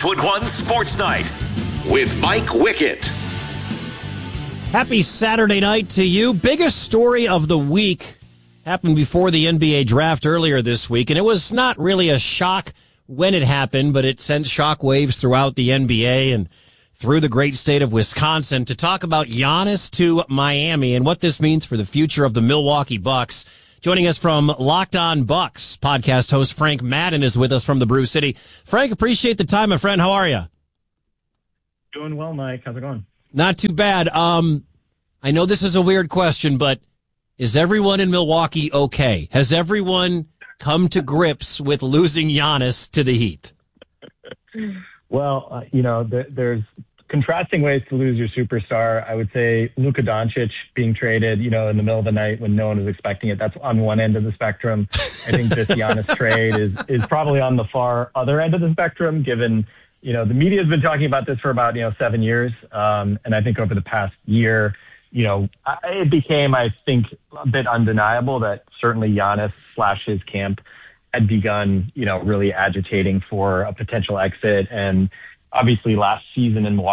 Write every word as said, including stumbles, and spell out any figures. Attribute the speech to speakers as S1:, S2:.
S1: Westwood One Sports Night with Mike Wickett.
S2: Happy Saturday night to you. Biggest story of the week happened before the N B A draft earlier this week, and it was not really a shock when it happened, but it sent shockwaves throughout the N B A and through the great state of Wisconsin to talk about Giannis to Miami and what this means for the future of the Milwaukee Bucks. Joining us from Locked On Bucks, podcast host Frank Madden is with us from the Brew City. Frank, appreciate the time, my friend. How are you?
S3: Doing well, Mike. How's it going?
S2: Not too bad. Um, I know this is a weird question, but is everyone in Milwaukee okay? Has everyone come to grips with losing Giannis to the Heat?
S3: Well, uh, you know, there, there's contrasting ways to lose your superstar. I would say Luka Doncic being traded, you know, in the middle of the night when no one was expecting it. That's on one end of the spectrum. I think this Giannis trade is is probably on the far other end of the spectrum, given, you know, the media has been talking about this for about, you know, seven years. Um, and I think over the past year, you know, it became, I think, a bit undeniable that certainly Giannis slash his camp had begun, you know, really agitating for a potential exit. And obviously last season in Milwaukee,